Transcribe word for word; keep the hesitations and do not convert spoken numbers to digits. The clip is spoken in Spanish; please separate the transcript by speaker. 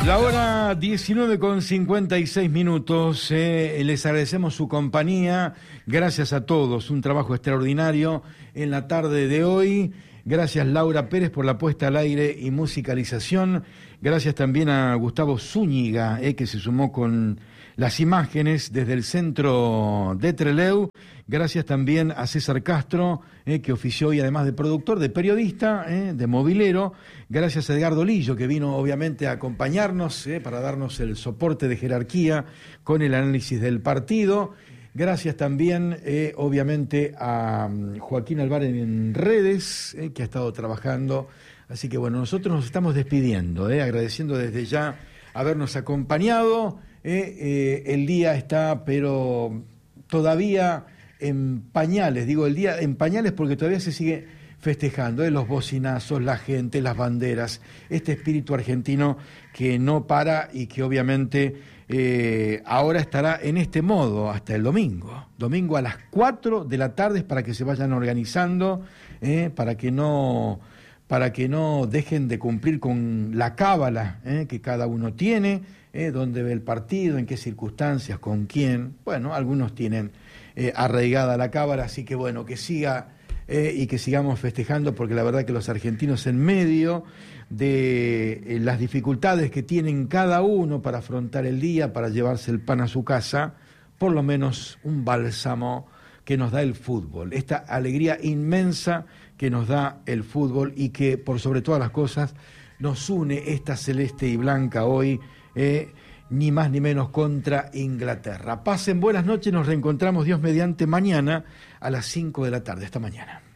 Speaker 1: La hora diecinueve con cincuenta y seis minutos, eh, les agradecemos su compañía, gracias a todos, un trabajo extraordinario en la tarde de hoy. Gracias Laura Pérez por la puesta al aire y musicalización. Gracias también a Gustavo Zúñiga, eh, que se sumó con las imágenes desde el centro de Trelew. Gracias también a César Castro, eh, que ofició hoy además de productor, de periodista, eh, de movilero. Gracias a Edgardo Lillo, que vino obviamente a acompañarnos eh, para darnos el soporte de jerarquía con el análisis del partido. Gracias también, eh, obviamente, a um, Joaquín Alvar en redes, eh, que ha estado trabajando. Así que, bueno, nosotros nos estamos despidiendo, eh, agradeciendo desde ya habernos acompañado. Eh, eh, el día está, pero todavía en pañales. Digo, el día en pañales porque todavía se sigue festejando, eh, los bocinazos, la gente, las banderas, este espíritu argentino que no para y que obviamente... Eh, ahora estará en este modo hasta el domingo. Domingo a las cuatro de la tarde para que se vayan organizando, eh, para que no, para que no dejen de cumplir con la cábala eh, que cada uno tiene, eh, dónde ve el partido, en qué circunstancias, con quién. Bueno, algunos tienen eh, arraigada la cábala, así que bueno, que siga eh, y que sigamos festejando, porque la verdad que los argentinos en medio de eh, las dificultades que tienen cada uno para afrontar el día, para llevarse el pan a su casa, por lo menos un bálsamo que nos da el fútbol, esta alegría inmensa que nos da el fútbol y que por sobre todas las cosas nos une esta celeste y blanca hoy, eh, ni más ni menos contra Inglaterra. Pasen buenas noches, nos reencontramos Dios mediante mañana a las cinco de la tarde. Hasta mañana.